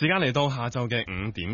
時間嚟到下晝嘅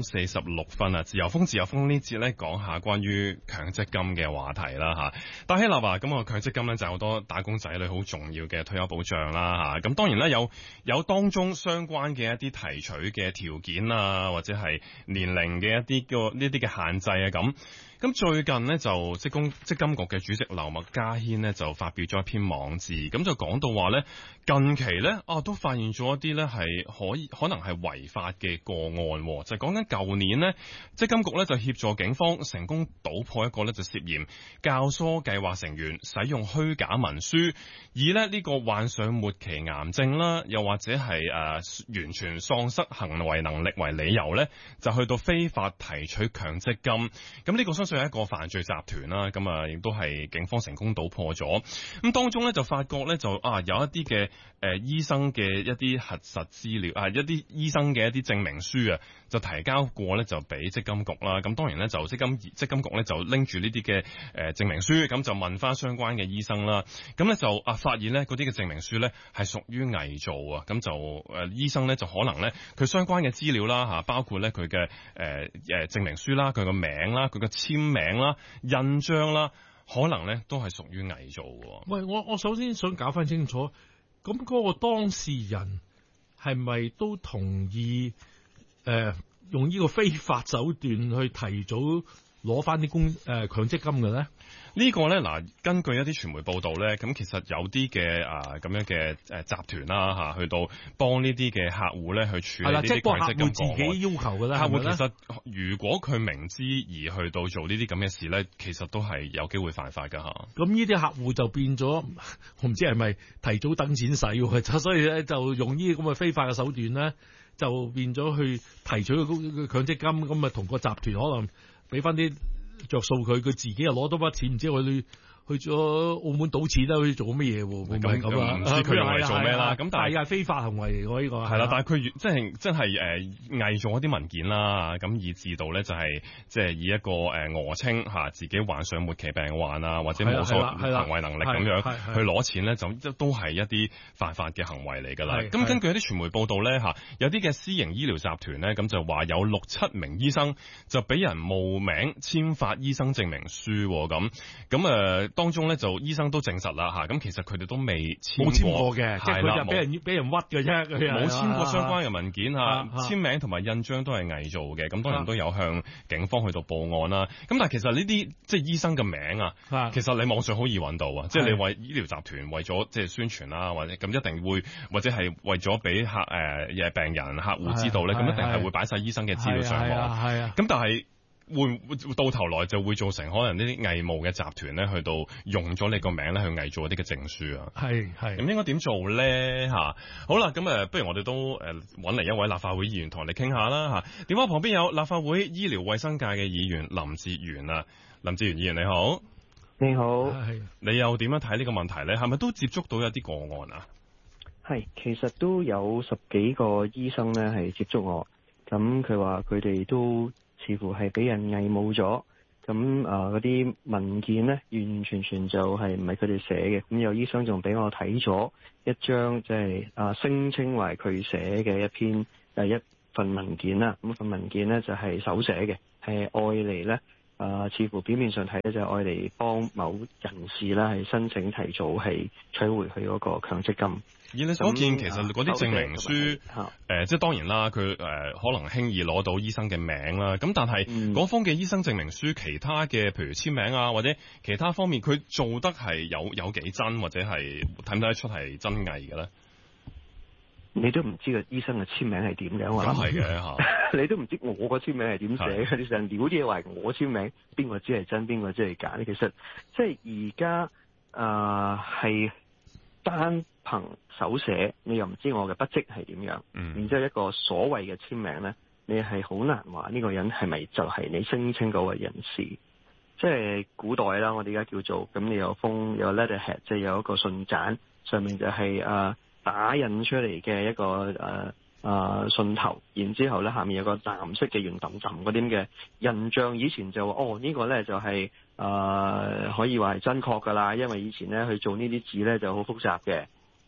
5:46啊！自由風呢節咧講下關於強積金嘅話題啦吓。戴希立啊，咁啊強積金咧就好多打工仔女好重要嘅退休保障啦吓。咁當然咧有當中相關嘅一啲提取嘅條件啊，或者係年齡嘅一啲呢啲嘅限制啊咁。咁最近呢，就積金局嘅主席劉麥嘉軒呢，就發表咗一篇網誌，咁就講到話呢，近期呢，都發現咗一啲呢係可能係違法嘅個案，就係講緊舊年呢，積金局呢就協助警方成功搗破一個呢就涉嫌教唆計劃成員使用虛假文書，以呢個患上末期癌症啦，又或者係完全喪失行為能力為理由呢，就去到非法提取強積金。咁呢個相信係一個犯罪集團啦，咁啊亦都係警方成功搗破咗。咁當中咧就發覺咧就有一啲嘅醫生嘅一啲核實資料一啲醫生嘅一啲證明書啊，就提交過咧就俾積金局啦。咁當然咧就積金局咧就拎住呢啲嘅證明書，咁就問翻相關嘅醫生啦。咁咧就發現咧嗰啲嘅證明書咧係屬於偽造啊。咁就醫生咧就可能咧佢相關嘅資料啦嚇，包括咧佢嘅證明書啦、佢個名啦、佢嘅簽名啦、印章啦，可能咧都係屬於偽造嘅。 喂，我首先想搞翻清楚，咁嗰個當事人係咪都同意用呢個非法手段去提早攞翻啲強積金嘅咧？呢個咧嗱，根據一啲傳媒報道咧，咁其實有啲嘅咁樣嘅集團啦嚇，去到幫呢啲嘅客戶咧去處理呢啲強積金個案。自己要求嘅啦。客戶其實如果佢明知而去到做呢啲咁嘅事咧，其實都係有機會犯法㗎嚇。 咁呢啲客戶就變咗，我唔知係咪提早等錢使喎，所以咧就用呢啲咁嘅非法嘅手段咧，就變咗去提取個強積金，咁啊同個集團可能俾翻啲着數佢自己又攞多筆錢，唔知去咗澳門賭錢啦，去做乜嘢喎？會唔會咁啊？ 唔知佢用嚟做咩啦？咁但係非法行為嚟喎呢個。 係啦，但係佢真係偽造一啲文件啦，咁以至到咧就係即係以一個訛稱自己患上末期病患啊，或者冇所行為能力咁樣去攞錢咧，就都係一啲犯法嘅行為嚟㗎啦。咁根據一啲傳媒報道咧有啲嘅私營醫療集團咧，咁就話有6-7名醫生就俾人冒名簽發醫生證明書咁當中咧就醫生都證實啦咁其實佢哋都未冇簽過嘅，即係佢就俾人屈嘅啫， 冇簽過相關嘅文件簽名同埋印章都係偽造嘅。咁當然都有向警方去到報案啦。咁但係其實呢啲即係醫生嘅名其實你網上好易揾到啊。即係你為醫療集團為咗即係宣傳啦，或者咁一定會或者係為咗俾病人客戶知道咧，咁一定係會擺晒醫生嘅資料上網。咁但係會到頭來就會造成可能呢啲偽冒嘅集團咧，去到用咗你個名咧去偽造一啲嘅證書啊。係咁應該點做咧嚇？好啦，咁不如我哋都揾嚟一位立法會議員同我哋傾下啦嚇。電話旁邊有立法會醫療衛生界嘅議員林哲玄啊。林哲玄議員你好。 你好。 你又點樣睇呢個問題咧？係咪都接觸到一啲個案啊？ 係，其實都有10幾個醫生咧係接觸我，咁佢話佢哋都似乎係俾人偽冒咗，咁嗰啲文件呢，完完全全就係唔係佢哋寫嘅，咁有醫生仲俾我睇咗一張即係聲稱為佢寫嘅一份文件啦，咁份文件呢，就係手寫嘅，係愛嚟呢，似乎表面上睇咧就係愛嚟幫某人士啦係申請提早係取回佢嗰個強積金。 以你所見，其實嗰啲證明書，即係當然啦，佢可能輕易攞到醫生嘅名啦。咁但係嗰方嘅醫生證明書，其他嘅譬如簽名啊，或者其他方面，佢做得係有幾真，或者係睇唔睇得出係真偽嘅咧？ 你都唔知個醫生嘅簽名係點嘅，我諗係嘅你都唔知我個簽名係點寫嘅，你成了解話我簽名，邊個知係真，邊個知係假咧？其實即係而家係單憑手寫，你又唔知我嘅筆跡係點樣，然之後一個所謂嘅簽名咧，你係好難話呢個人係咪就係你聲稱嗰位人士。即係古代啦，我哋而家叫做咁，你有letterhead， 即係有一個信箋，上面就係打印出嚟嘅一個信頭，然之後咧下面有個藍色嘅圓揼揼嗰啲嘅印章。以前就話呢個咧就係可以話係真確噶啦，因為以前咧去做呢啲字咧就好複雜嘅。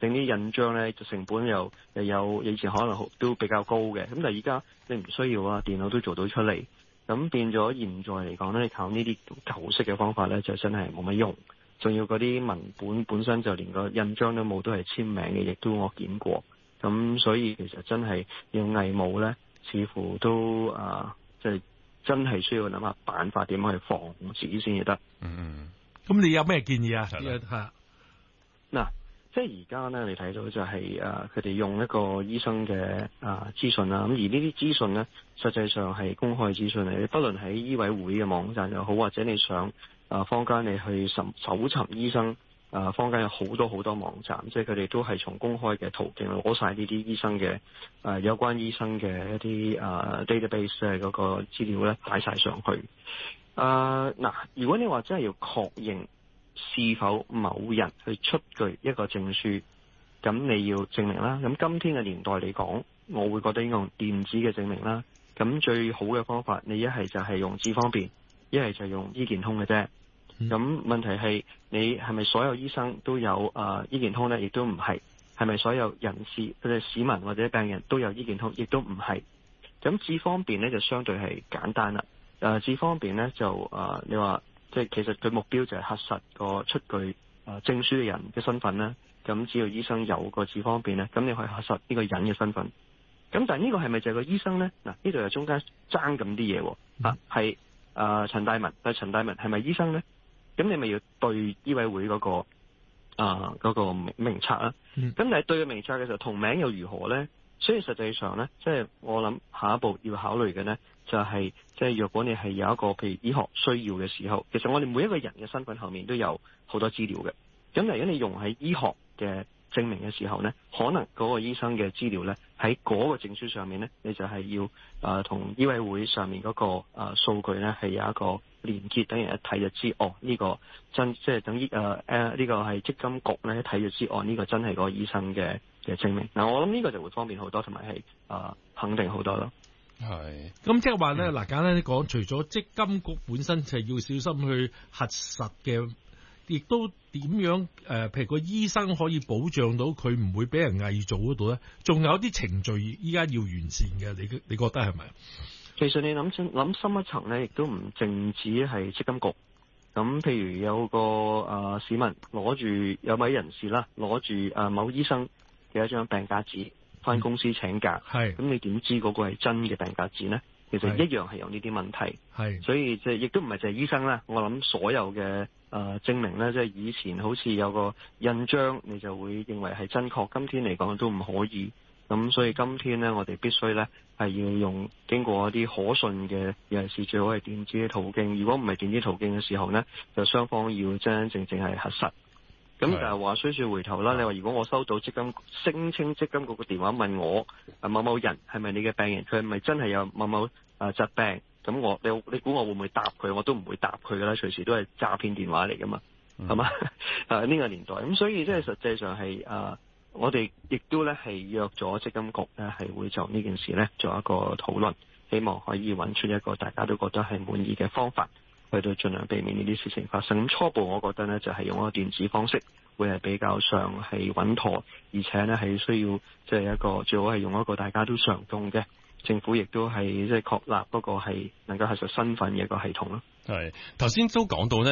整啲印章咧，就成本又有以前可能都比較高嘅，咁但係而家你唔需要啊，電腦都做到出嚟，咁變咗現在嚟講咧，你靠呢啲舊式嘅方法咧，就真係冇乜用，仲要嗰啲文本本身就連個印章都冇，都係簽名嘅，亦都我見過，咁所以其實真係用偽冒咧，似乎都即係真係需要諗下辦法點樣去防止先至得。 咁你有咩建議啊？ 嗱，即係而家咧，你睇到就係佢哋用一個醫生嘅資訊啦，咁而呢啲資訊咧，實際上係公開資訊嚟嘅，不論喺醫委會嘅網站又好，或者你上坊間你去搜尋醫生，坊間有好多好多網站，即係佢哋都係從公開嘅途徑攞晒呢啲醫生嘅有關醫生嘅一啲database 嘅嗰個資料咧擺晒上去。嗱，如果你話真係要確認是否某人去出具一個證書，咁你要證明啦。咁今天嘅年代嚟講，我會覺得應該用電子嘅證明啦。咁最好嘅方法，你一係就係用智方便，一係就用醫健通嘅啫。咁問題係你係咪所有醫生都有醫健通呢？亦都唔係。係咪所有人士佢哋市民或者病人都有醫健通？亦都唔係。咁智方便呢，就相對係簡單啦。智方便呢，就你話即係其實佢目標就係核實個出具證書嘅人嘅身份啦。咁只要醫生有個智方便呢，咁你可以核實呢個人嘅身份。咁但係呢個係咪就係個醫生呢？嗱，呢度又中間爭咁啲嘢喎。係陳大文，但係陳大文係咪醫生呢？咁你咪要對醫委會嗰個名冊啦。咁但係對嘅名冊嘅時候，同名又如何呢？所以實際上呢，即係我諗下一步要考慮嘅呢，就係即係若果你係有一個譬如醫學需要嘅時候，其實我哋每一個人嘅身份後面都有好多資料嘅。咁如果你用喺醫學嘅證明嘅時候呢，可能嗰個醫生嘅資料呢，喺嗰個證書上面呢，你就係要同醫委會上面嗰個數據呢係有一個連結，等人一睇就知呢個真即係等於呢個係積金局呢，一睇就知呢個真係嗰個醫生嘅證明。嗱，我諗呢個就會方便好多，同埋係肯定好多咯。 係，咁即係話咧，嗱，簡單啲講，除咗積金局本身就係要小心去核實嘅，亦都點樣譬如個醫生可以保障到佢唔會俾人偽造嗰度咧？仲有啲程序依家要完善嘅，你覺得係咪？ 其實你諗深一層咧，亦都唔淨止係積金局。咁譬如有個市民攞住有位人士啦，攞住某醫生嘅一張病假紙返公司請假，咁你點知嗰個係真嘅病假紙呢？其實一樣係有呢啲問題，所以即係亦都唔係淨係醫生啦。我諗所有嘅證明呢，即係以前好似有個印章，你就會認為係真確。今天嚟講都唔可以。咁所以今天呢，我哋必須呢係要經過一啲可信嘅，尤其是最好係電子嘅途徑。如果唔係電子途徑嘅時候呢，就雙方要真真正正係核實。咁但係話雖說回頭啦，你話如果我收到聲稱積金局嘅電話問我某某人係咪你嘅病人，佢係咪真係有某某疾病？咁你估我會唔會答佢？我都唔會答佢噶啦，隨時都係詐騙電話嚟噶嘛，係嘛？呢個年代咁，所以即係實際上係我哋亦都咧係約咗積金局咧係會就呢件事咧做一個討論，希望可以揾出一個大家都覺得係滿意嘅方法，去到盡量避免呢啲事情發生。咁初步我覺得呢，就係用一個電子方式會係比較上係穩妥，而且呢係需要即係一個最好係用一個大家都常用嘅，政府亦都係即係確立嗰個係能夠核實身份嘅一個系統咯。 係頭先都講到呢。